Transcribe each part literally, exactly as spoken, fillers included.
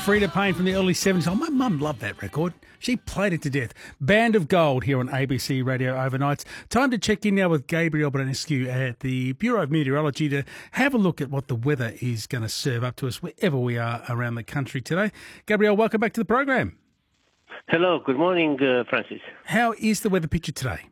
Freda Payne from the early seventies. Oh, my mum loved that record. She played it to death. Band of Gold here on A B C Radio Overnights. Time to check in now with Gabriel Branescu at the Bureau of Meteorology to have a look at what the weather is going to serve up to us wherever we are around the country today. Gabriel, welcome back to the program. Hello, good morning, uh, Francis. How is the weather picture today?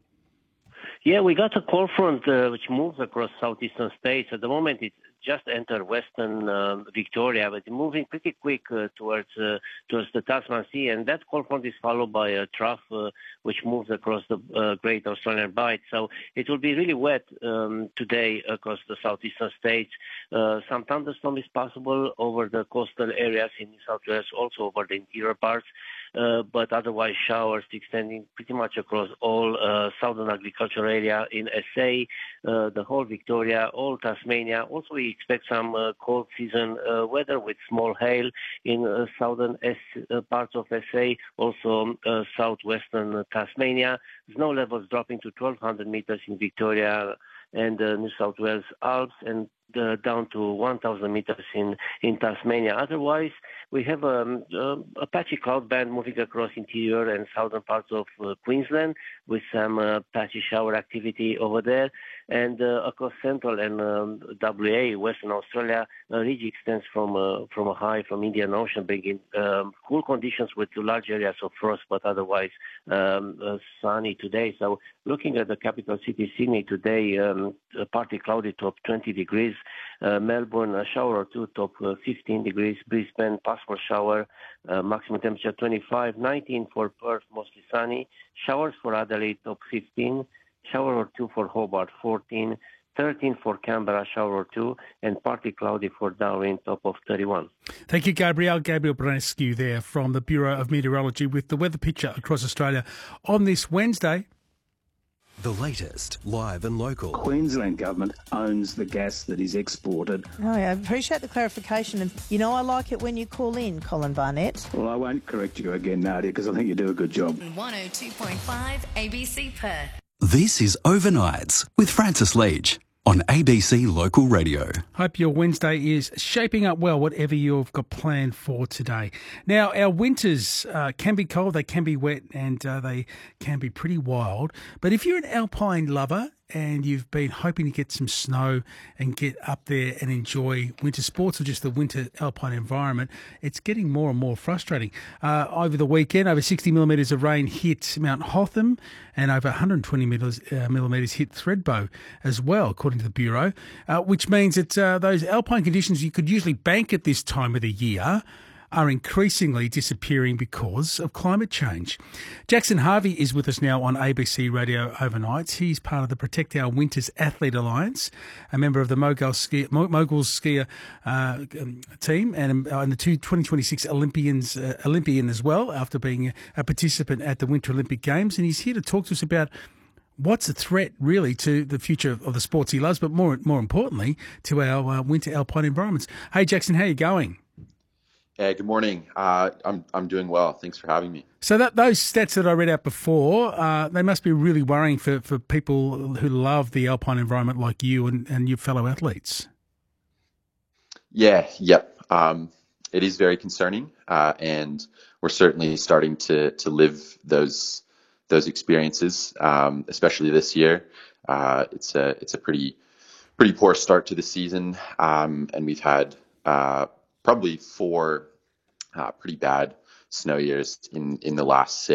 Yeah, we got a cold front uh, which moves across southeastern states. At the moment, it just entered western uh, Victoria, but moving pretty quick uh, towards uh, towards the Tasman Sea. And that cold front is followed by a trough uh, which moves across the uh, Great Australian Bight. So it will be really wet um, today across the southeastern states. Uh, some thunderstorm is possible over the coastal areas in New South Wales, also over the interior parts. Uh, but otherwise showers extending pretty much across all uh, southern agricultural area in S A, uh, the whole Victoria, all Tasmania. Also, we expect some uh, cold season uh, weather with small hail in uh, southern S, uh, parts of S A, also uh, southwestern Tasmania. Snow levels dropping to twelve hundred meters in Victoria and uh, New South Wales Alps, and uh, down to one thousand meters in, in Tasmania. Otherwise, we have um, uh, a patchy cloud band moving across interior and southern parts of uh, Queensland with some uh, patchy shower activity over there. And uh, across central and um, W A, Western Australia, a ridge extends from uh, from a high from Indian Ocean, bringing um, cool conditions with large areas of frost, but otherwise um, uh, sunny today. So looking at the capital city, Sydney, today, um, partly cloudy, top twenty degrees. Uh, Melbourne, a shower or two, top uh, fifteen degrees. Brisbane, possible shower, uh, maximum temperature twenty-five. nineteen for Perth, mostly sunny. Showers for Adelaide, top fifteen. Shower or two for Hobart, fourteen. thirteen for Canberra, shower or two, and partly cloudy for Darwin, top of thirty-one. Thank you, Gabriel. Gabriel Branescu there from the Bureau of Meteorology with the weather picture across Australia on this Wednesday. The latest, live and local. Queensland Government owns the gas that is exported. Oh, I appreciate the clarification. And, you know, I like it when you call in, Colin Barnett. Well, I won't correct you again, Nadia, because I think you do a good job. one oh two point five A B C Perth. This is Overnights with Francis Leach on A B C Local Radio. Hope your Wednesday is shaping up well, whatever you've got planned for today. Now, our winters uh, can be cold, they can be wet, and uh, they can be pretty wild. But if you're an alpine lover and you've been hoping to get some snow and get up there and enjoy winter sports or just the winter alpine environment, it's getting more and more frustrating. Uh, over the weekend, over sixty millimetres of rain hit Mount Hotham and over one hundred twenty millimetres, uh, millimetres hit Thredbo as well, according to the Bureau, uh, which means that uh, those alpine conditions you could usually bank at this time of the year are increasingly disappearing because of climate change. Jackson Harvey is with us now on A B C Radio Overnights. He's part of the Protect Our Winters Athlete Alliance, a member of the Mogul Skier, Moguls Skier uh, team, and, uh, and the two twenty twenty-six Olympians, uh, Olympian as well, after being a participant at the Winter Olympic Games. And he's here to talk to us about what's a threat, really, to the future of the sports he loves, but more more importantly, to our uh, winter alpine environments. Hey, Jackson, how are you going? Yeah, good morning. Uh, I'm I'm doing well. Thanks for having me. So that those stats that I read out before, uh, they must be really worrying for, for people who love the alpine environment like you and, and your fellow athletes. Yeah, yep. Um, it is very concerning, uh, and we're certainly starting to to live those those experiences, um, especially this year. Uh, it's a it's a pretty pretty poor start to the season, um, and we've had uh, probably four uh, pretty bad snow years in in the last six.